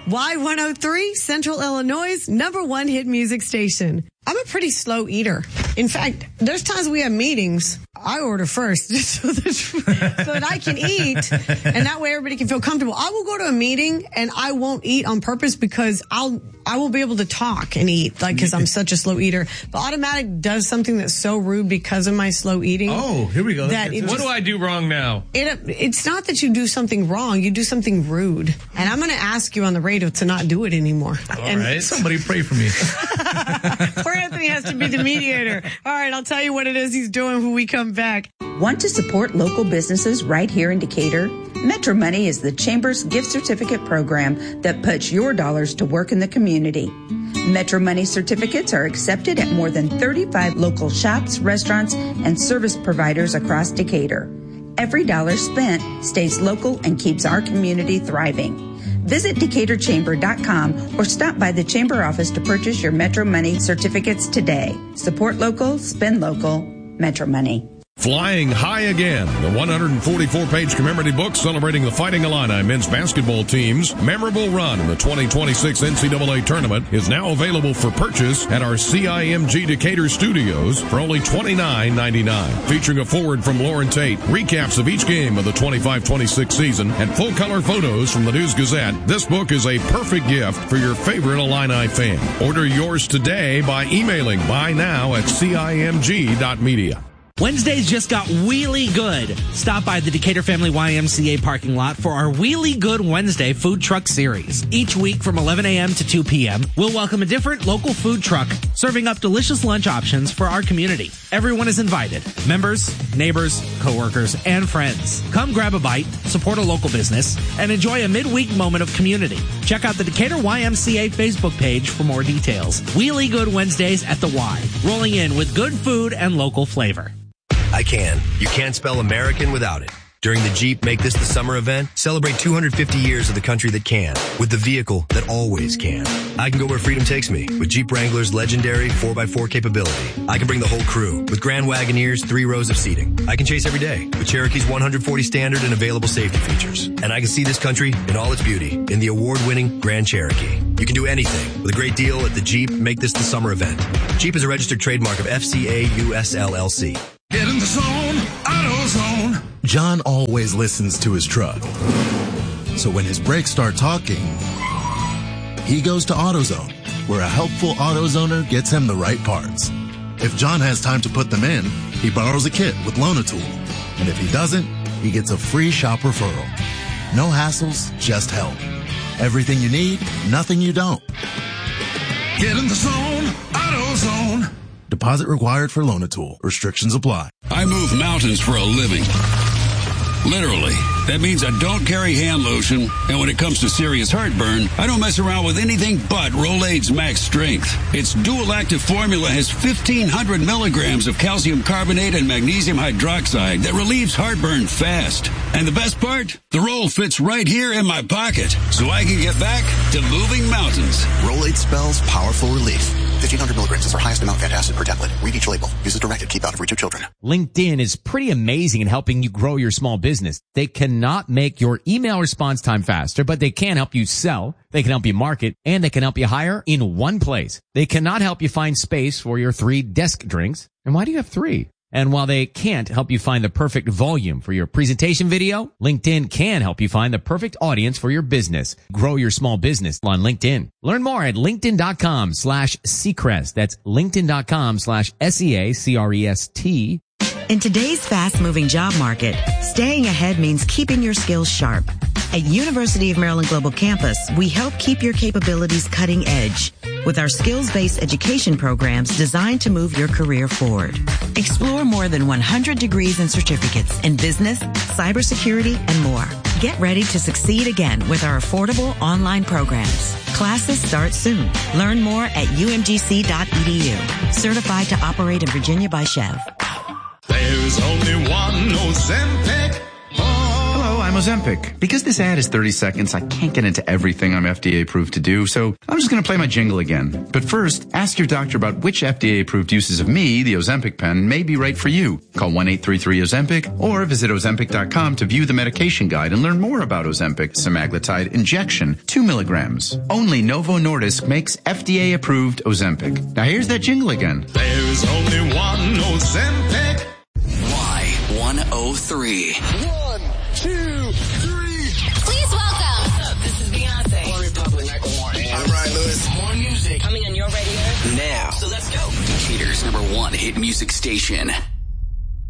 Y103, Central Illinois' #1 hit music station. I'm a pretty slow eater. In fact, there's times we have meetings, I order first just so that I can eat, and that way everybody can feel comfortable. I will go to a meeting and I won't eat on purpose because I won't be able to talk and eat, because I'm such a slow eater. But Automatic does something that's so rude because of my slow eating. Oh, here we go. What do I do wrong now? It's not that you do something wrong. You do something rude. And I'm going to ask you on the radio to not do it anymore. All right. Somebody pray for me. Poor Anthony has to be the mediator. All right, I'll tell you what it is he's doing when we come back. Want to support local businesses right here in Decatur? Metro Money is the Chamber's gift certificate program that puts your dollars to work in the community. Metro Money certificates are accepted at more than 35 local shops, restaurants, and service providers across Decatur. Every dollar spent stays local and keeps our community thriving. Visit DecaturChamber.com or stop by the Chamber office to purchase your Metro Money certificates today. Support local, spend local, Metro Money. Flying High Again, the 144-page commemorative book celebrating the Fighting Illini men's basketball team's memorable run in the 2026 NCAA tournament, is now available for purchase at our CIMG Decatur studios for only $29.99. Featuring a foreword from Lauren Tate, recaps of each game of the 25-26 season, and full-color photos from the News-Gazette, this book is a perfect gift for your favorite Illini fan. Order yours today by emailing buynow@cimg.media. Wednesdays just got wheelie good. Stop by the Decatur Family YMCA parking lot for our Wheelie Good Wednesday food truck series. Each week from 11 a.m. to 2 p.m., we'll welcome a different local food truck serving up delicious lunch options for our community. Everyone is invited. Members, neighbors, coworkers, and friends. Come grab a bite, support a local business, and enjoy a midweek moment of community. Check out the Decatur YMCA Facebook page for more details. Wheelie Good Wednesdays at the Y. Rolling in with good food and local flavor. I can. You can't spell American without it. During the Jeep Make This the Summer event, celebrate 250 years of the country that can, with the vehicle that always can. I can go where freedom takes me with Jeep Wrangler's legendary 4x4 capability. I can bring the whole crew with Grand Wagoneer's 3 rows of seating. I can chase every day with Cherokee's 140 standard and available safety features. And I can see this country in all its beauty in the award-winning Grand Cherokee. You can do anything with a great deal at the Jeep Make This the Summer event. Jeep is a registered trademark of FCA US LLC. Get in the zone, AutoZone. John always listens to his truck. So when his brakes start talking, he goes to AutoZone, where a helpful AutoZoner gets him the right parts. If John has time to put them in, he borrows a kit with Loan-A-Tool. And if he doesn't, he gets a free shop referral. No hassles, just help. Everything you need, nothing you don't. Get in the zone, AutoZone. Deposit required for Loan-A-Tool. Restrictions apply. I move mountains for a living. Literally. That means I don't carry hand lotion, and when it comes to serious heartburn, I don't mess around with anything but Rolaids Max Strength. Its dual-active formula has 1,500 milligrams of calcium carbonate and magnesium hydroxide that relieves heartburn fast. And the best part? The roll fits right here in my pocket, so I can get back to moving mountains. Rolaids spells powerful relief. 1,500 milligrams is our highest amount of antacid per tablet. Read each label. Use as directed. Keep out of reach of children. LinkedIn is pretty amazing in helping you grow your small business. They cannot make your email response time faster, but they can help you sell, they can help you market, and they can help you hire in one place. They cannot help you find space for your 3 desk drinks. And why do you have 3? And while they can't help you find the perfect volume for your presentation video, LinkedIn can help you find the perfect audience for your business. Grow your small business on LinkedIn. Learn more at linkedin.com/Seacrest. That's linkedin.com/SEACREST. In today's fast-moving job market, staying ahead means keeping your skills sharp. At University of Maryland Global Campus, we help keep your capabilities cutting edge with our skills-based education programs designed to move your career forward. Explore more than 100 degrees and certificates in business, cybersecurity, and more. Get ready to succeed again with our affordable online programs. Classes start soon. Learn more at umgc.edu. Certified to operate in Virginia by Chev. There's only one Ozempic. Hello, I'm Ozempic. Because this ad is 30 seconds, I can't get into everything I'm FDA approved to do, so I'm just going to play my jingle again. But first, ask your doctor about which FDA approved uses of me, the Ozempic pen, may be right for you. Call 1-833-OZEMPIC or visit Ozempic.com to view the medication guide and learn more about Ozempic semaglutide injection, 2 milligrams. Only Novo Nordisk makes FDA approved Ozempic. Now here's that jingle again. There's only one Ozempic. Y103. 1, 2, 3. Please welcome. This is Beyonce. One Republic, Michael Warren. I'm Ryan Lewis. More music coming on your radio Now. So let's go. Decatur's #1 hit music station.